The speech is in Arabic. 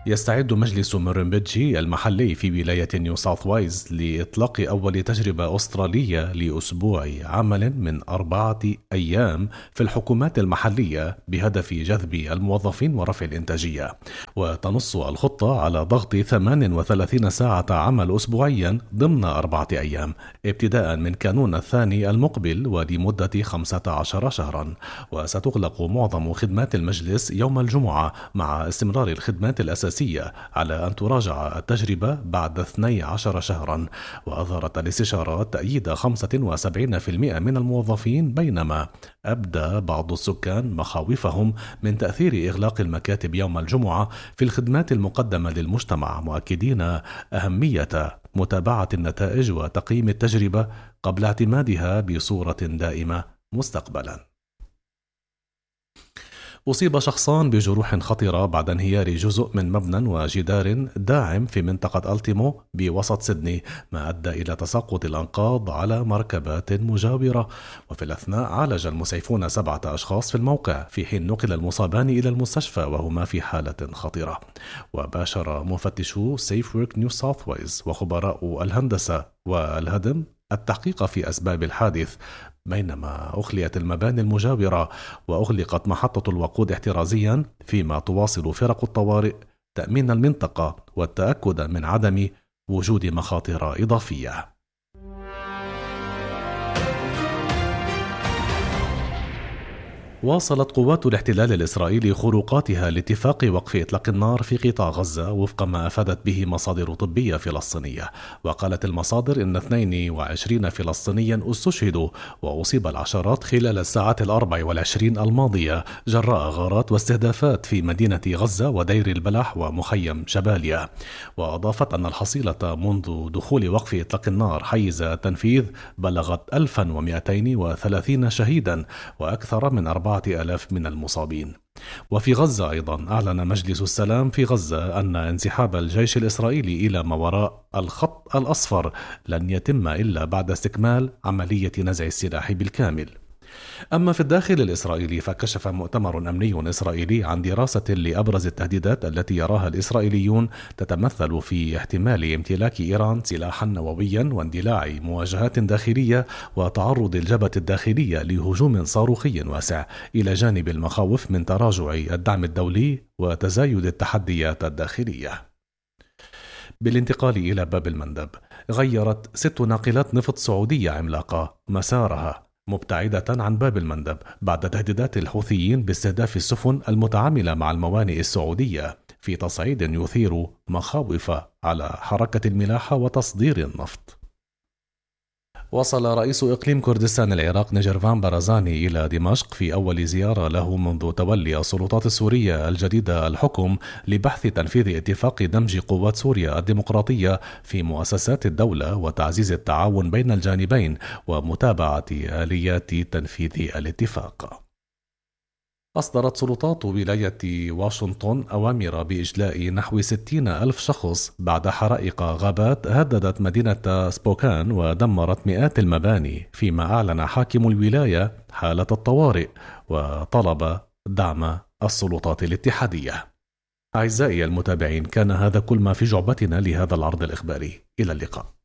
يستعد مجلس موريمبيدجي المحلي في ولاية نيو ساوث وايلز لإطلاق أول تجربة أسترالية لأسبوع عمل من 4 أيام في الحكومات المحلية بهدف جذب الموظفين ورفع الإنتاجية. وتنص الخطة على ضغط 38 ساعة عمل أسبوعيا ضمن 4 أيام ابتداء من كانون الثاني المقبل ولمدة 15 شهرا. وستغلق معظم خدمات المجلس يوم الجمعة مع استمرار الخدمات الأساسية على أن تراجع التجربة بعد 12 شهرا. وأظهرت الاستشارات تأييد 75% من الموظفين، بينما أبدى بعض السكان مخاوفهم من تأثير إغلاق المكاتب يوم الجمعة في الخدمات المقدمة للمجتمع، مؤكدين أهمية متابعة النتائج وتقييم التجربة قبل اعتمادها بصورة دائمة مستقبلا. أصيب شخصان بجروح خطيرة بعد انهيار جزء من مبنى وجدار داعم في منطقة ألتيمو بوسط سيدني، ما أدى إلى تساقط الأنقاض على مركبات مجاورة. وفي الأثناء عالج المسعفون 7 أشخاص في الموقع، في حين نقل المصابان إلى المستشفى وهما في حالة خطيرة. وباشر مفتشو سيف ورك نيو ساوث وايلز وخبراء الهندسة والهدم التحقيق في أسباب الحادث، بينما أخليت المباني المجاورة وأغلقت محطة الوقود احترازيا، فيما تواصل فرق الطوارئ تأمين المنطقة والتأكد من عدم وجود مخاطر إضافية. واصلت قوات الاحتلال الإسرائيلي خروقاتها لاتفاق وقف إطلاق النار في قطاع غزة وفق ما أفادت به مصادر طبية فلسطينية. وقالت المصادر إن 22 فلسطينيا استشهدوا وأصيب العشرات خلال الساعات 24 الماضية جراء غارات واستهدافات في مدينة غزة ودير البلح ومخيم شباليا. وأضافت أن الحصيلة منذ دخول وقف إطلاق النار حيز التنفيذ بلغت 1230 شهيدا وأكثر من 4000 من المصابين. وفي غزة أيضا أعلن مجلس السلام في غزة أن انسحاب الجيش الإسرائيلي إلى ما وراء الخط الأصفر لن يتم إلا بعد استكمال عملية نزع السلاح بالكامل. أما في الداخل الإسرائيلي، فكشف مؤتمر أمني إسرائيلي عن دراسة لأبرز التهديدات التي يراها الإسرائيليون تتمثل في احتمال امتلاك إيران سلاحا نوويا واندلاع مواجهات داخلية وتعرض الجبهة الداخلية لهجوم صاروخي واسع، إلى جانب المخاوف من تراجع الدعم الدولي وتزايد التحديات الداخلية. بالانتقال إلى باب المندب، غيرت 6 ناقلات نفط سعودية عملاقة مسارها مبتعدة عن باب المندب بعد تهديدات الحوثيين باستهداف السفن المتعاملة مع الموانئ السعودية، في تصعيد يثير مخاوف على حركة الملاحة وتصدير النفط. وصل رئيس إقليم كردستان العراق نجرفان برزاني إلى دمشق في أول زيارة له منذ تولي السلطات السورية الجديدة الحكم، لبحث تنفيذ اتفاق دمج قوات سوريا الديمقراطية في مؤسسات الدولة وتعزيز التعاون بين الجانبين ومتابعة آليات تنفيذ الاتفاق. أصدرت سلطات ولاية واشنطن أوامر بإجلاء نحو 60,000 شخص بعد حرائق غابات هددت مدينة سبوكان ودمرت مئات المباني، فيما أعلن حاكم الولاية حالة الطوارئ وطلب دعم السلطات الاتحادية. أعزائي المتابعين، كان هذا كل ما في جعبتنا لهذا العرض الإخباري. إلى اللقاء.